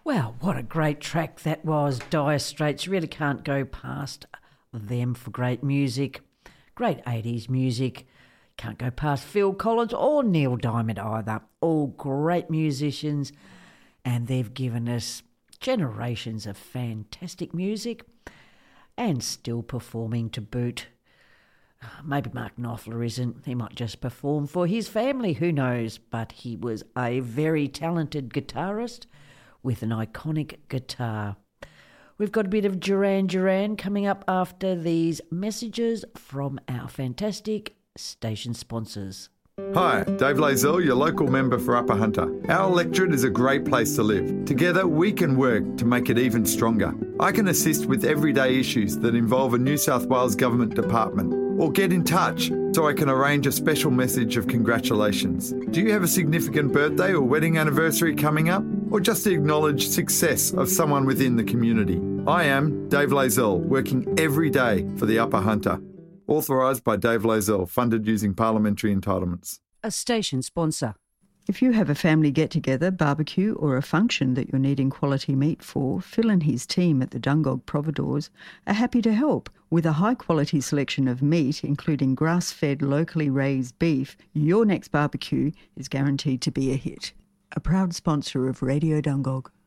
Well, what a great track that was. Dire Straits, really can't go past them for great music. Great 80s music. Can't go past Phil Collins or Neil Diamond either. All great musicians, and they've given us generations of fantastic music and still performing to boot. Maybe Mark Knopfler isn't. He might just perform for his family, who knows? But he was a very talented guitarist with an iconic guitar. We've got a bit of Duran Duran coming up after these messages from our fantastic station sponsors. Hi, Dave Lazell, your local member for Upper Hunter. Our electorate is a great place to live. Together, we can work to make it even stronger. I can assist with everyday issues that involve a New South Wales Government department, or get in touch so I can arrange a special message of congratulations. Do you have a significant birthday or wedding anniversary coming up? Or just to acknowledge success of someone within the community? I am Dave Lazell, working every day for the Upper Hunter. Authorised by Dave Lazell, funded using parliamentary entitlements. A station sponsor. If you have a family get-together, barbecue or a function that you're needing quality meat for, Phil and his team at the Dungog Providores are happy to help. With a high-quality selection of meat, including grass-fed, locally raised beef, your next barbecue is guaranteed to be a hit. A proud sponsor of Radio Dungog.